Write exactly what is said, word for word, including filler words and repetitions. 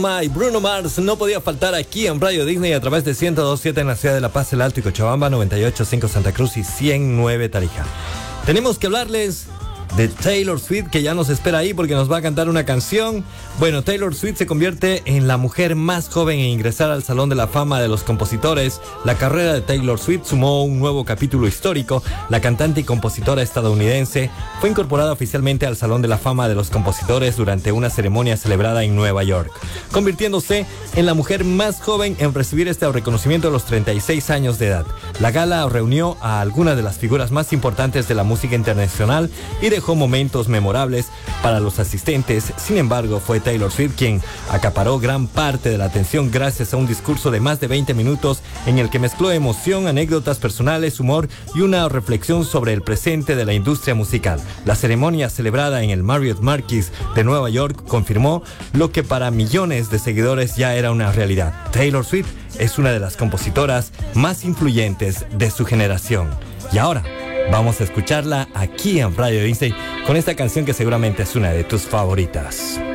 Y Bruno Mars no podía faltar aquí en Radio Disney a través de ciento dos punto siete en la ciudad de La Paz, El Alto y Cochabamba, noventa y ocho punto cinco Santa Cruz y ciento nueve Tarija. Tenemos que hablarles de Taylor Swift, que ya nos espera ahí porque nos va a cantar una canción. Bueno, Taylor Swift se convierte en la mujer más joven en ingresar al Salón de la Fama de los Compositores. La carrera de Taylor Swift sumó un nuevo capítulo histórico. La cantante y compositora estadounidense fue incorporada oficialmente al Salón de la Fama de los Compositores durante una ceremonia celebrada en Nueva York, convirtiéndose en la mujer más joven en recibir este reconocimiento a los treinta y seis años de edad. La gala reunió a algunas de las figuras más importantes de la música internacional y de dejó momentos memorables para los asistentes. Sin embargo, fue Taylor Swift quien acaparó gran parte de la atención gracias a un discurso de más de veinte minutos en el que mezcló emoción, anécdotas personales, humor y una reflexión sobre el presente de la industria musical. La ceremonia celebrada en el Marriott Marquis de Nueva York confirmó lo que para millones de seguidores ya era una realidad. Taylor Swift es una de las compositoras más influyentes de su generación. Y ahora vamos a escucharla aquí en Radio Disney con esta canción que seguramente es una de tus favoritas.